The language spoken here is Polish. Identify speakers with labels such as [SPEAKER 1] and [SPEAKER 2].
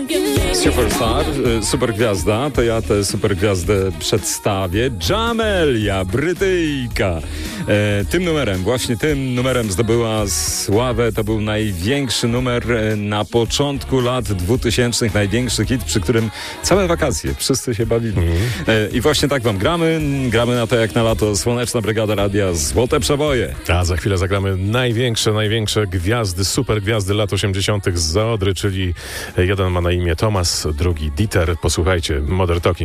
[SPEAKER 1] Superstar, supergwiazda, to ja tę supergwiazdę przedstawię. Jamelia, Brytyjka. Właśnie tym numerem zdobyła sławę. To był największy numer na początku lat 2000, największy hit, przy którym całe wakacje wszyscy się bawili. I właśnie tak wam gramy. Gramy na to jak na lato. Słoneczna Brygada Radia, Złote Przeboje.
[SPEAKER 2] A za chwilę zagramy największe gwiazdy, supergwiazdy lat 80. z Odry, czyli jeden ma na imię Tomasz, drugi Dieter. Posłuchajcie, Modern Talking.